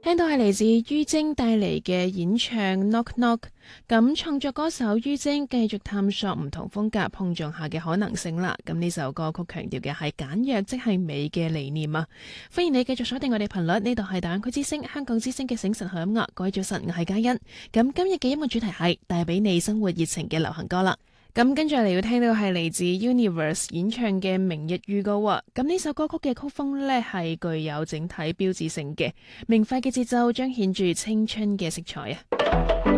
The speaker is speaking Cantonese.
聽到係嚟自于晶帶嚟嘅演唱 Knock Knock， 咁創作歌手于晶繼續探索唔同風格碰撞下嘅可能性啦。咁呢首歌曲強調嘅係簡約即係美嘅理念啊！歡迎你繼續鎖定我哋頻率，呢度係大灣區之聲香港之聲嘅醒晨好音樂。各位早晨，我係嘉欣。咁今日嘅音樂主題係帶俾你生活熱情嘅流行歌啦。咁跟住嚟要聽到係嚟自 Universe 演唱嘅明日預告啊！咁呢首歌曲嘅曲風呢係具有整體標誌性嘅明快嘅節奏，彰顯住青春嘅色彩啊！